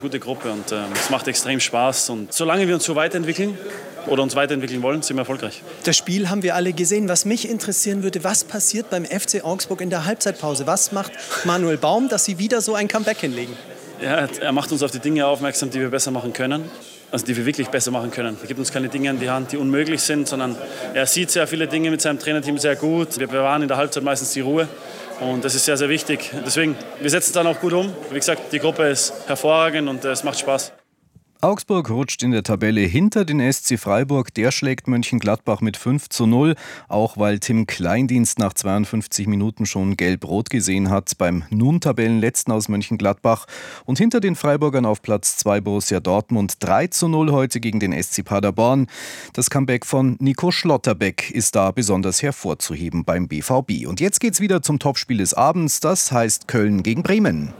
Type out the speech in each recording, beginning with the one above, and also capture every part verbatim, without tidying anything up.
Gute Gruppe und äh, es macht extrem Spaß. Und solange wir uns so weiterentwickeln oder uns weiterentwickeln wollen, sind wir erfolgreich. Das Spiel haben wir alle gesehen. Was mich interessieren würde, was passiert beim F C Augsburg in der Halbzeitpause? Was macht Manuel Baum, dass sie wieder so ein Comeback hinlegen? Ja, er macht uns auf die Dinge aufmerksam, die wir besser machen können. Also die wir wirklich besser machen können. Er gibt uns keine Dinge an die Hand, die unmöglich sind, sondern er sieht sehr viele Dinge mit seinem Trainerteam sehr gut. Wir bewahren in der Halbzeit meistens die Ruhe. Und das ist sehr, sehr wichtig. Deswegen, wir setzen es dann auch gut um. Wie gesagt, die Gruppe ist hervorragend und es macht Spaß. Augsburg rutscht in der Tabelle hinter den S C Freiburg. Der schlägt Mönchengladbach mit fünf zu null. Auch weil Tim Kleindienst nach zweiundfünfzig Minuten schon gelb-rot gesehen hat beim nun Tabellenletzten aus Mönchengladbach. Und hinter den Freiburgern auf Platz zwei Borussia Dortmund. drei zu null heute gegen den S C Paderborn. Das Comeback von Nico Schlotterbeck ist da besonders hervorzuheben beim B V B. Und jetzt geht's wieder zum Topspiel des Abends. Das heißt Köln gegen Bremen.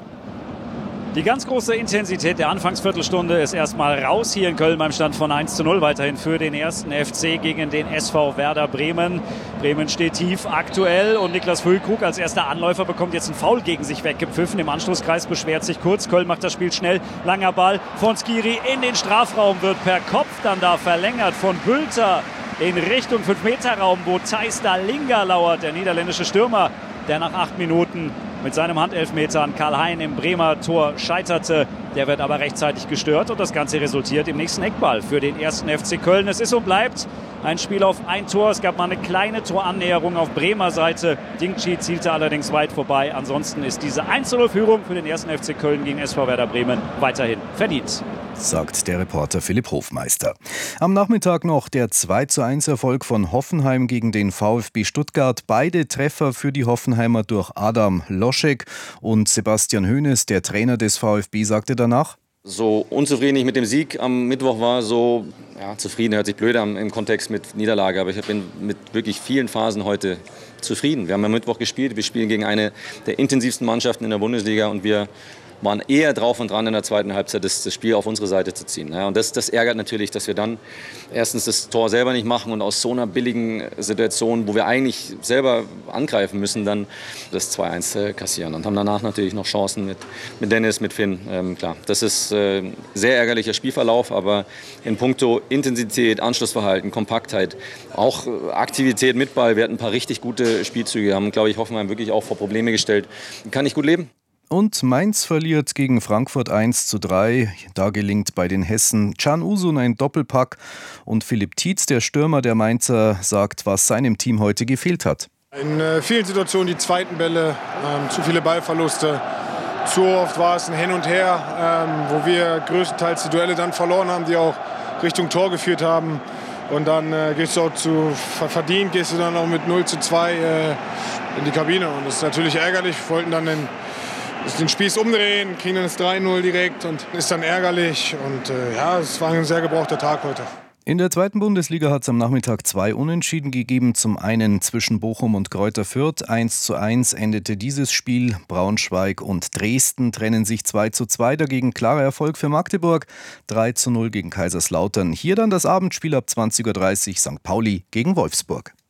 Die ganz große Intensität der Anfangsviertelstunde ist erstmal raus hier in Köln beim Stand von eins zu null. Weiterhin für den ersten F C gegen den S V Werder Bremen. Bremen steht tief aktuell und Niklas Füllkrug als erster Anläufer bekommt jetzt einen Foul gegen sich weggepfiffen. Im Anschlusskreis beschwert sich kurz. Köln macht das Spiel schnell. Langer Ball von Skiri in den Strafraum, wird per Kopf dann da verlängert von Bülter in Richtung fünf Meter Raum, wo Thijs Dalinga lauert, der niederländische Stürmer, der nach acht Minuten mit seinem Handelfmeter an Karl Hein im Bremer Tor scheiterte. Der wird aber rechtzeitig gestört und das Ganze resultiert im nächsten Eckball für den ersten F C Köln. Es ist und bleibt ein Spiel auf ein Tor. Es gab mal eine kleine Torannäherung auf Bremer Seite. Dingchi zielte allerdings weit vorbei. Ansonsten ist diese eins zu null Führung für den ersten F C Köln gegen S V Werder Bremen weiterhin verdient. Sagt der Reporter Philipp Hofmeister. Am Nachmittag noch der zwei zu eins Erfolg von Hoffenheim gegen den VfB Stuttgart. Beide Treffer für die Hoffenheimer durch Adam Loschek. Und Sebastian Hoeneß, der Trainer des VfB, sagte danach: So unzufrieden ich mit dem Sieg am Mittwoch war, so ja, zufrieden hört sich blöd an im Kontext mit Niederlage, aber ich bin mit wirklich vielen Phasen heute zufrieden. Wir haben am Mittwoch gespielt, wir spielen gegen eine der intensivsten Mannschaften in der Bundesliga und wir waren eher drauf und dran in der zweiten Halbzeit das, das Spiel auf unsere Seite zu ziehen. Ja, und das, das ärgert natürlich, dass wir dann erstens das Tor selber nicht machen und aus so einer billigen Situation, wo wir eigentlich selber angreifen müssen, dann das zwei eins äh, kassieren. Und haben danach natürlich noch Chancen mit, mit Dennis, mit Finn. Ähm, klar, das ist äh, sehr ärgerlicher Spielverlauf, aber in puncto Intensität, Anschlussverhalten, Kompaktheit, auch äh, Aktivität mit Ball, wir hatten ein paar richtig gute Spielzüge, haben, glaube ich, Hoffenheim wirklich auch vor Probleme gestellt. Kann ich gut leben. Und Mainz verliert gegen Frankfurt eins zu drei. Da gelingt bei den Hessen Can Uzun ein Doppelpack. Und Philipp Tietz, der Stürmer der Mainzer, sagt, was seinem Team heute gefehlt hat. In äh, vielen Situationen die zweiten Bälle, ähm, zu viele Ballverluste. Zu oft war es ein Hin und Her, ähm, wo wir größtenteils die Duelle dann verloren haben, die auch Richtung Tor geführt haben. Und dann äh, gehst du auch zu verdient, gehst du dann auch mit null zu zwei äh, in die Kabine. Und das ist natürlich ärgerlich. Wir wollten dann den den Spieß umdrehen, kriegen dann das drei null direkt und ist dann ärgerlich. Und äh, ja, es war ein sehr gebrauchter Tag heute. In der zweiten Bundesliga hat es am Nachmittag zwei Unentschieden gegeben. Zum einen zwischen Bochum und Greuther Fürth. eins zu eins endete dieses Spiel. Braunschweig und Dresden trennen sich zwei zu zwei. Dagegen klarer Erfolg für Magdeburg. drei zu null gegen Kaiserslautern. Hier dann das Abendspiel ab zwanzig Uhr dreißig Sankt Pauli gegen Wolfsburg.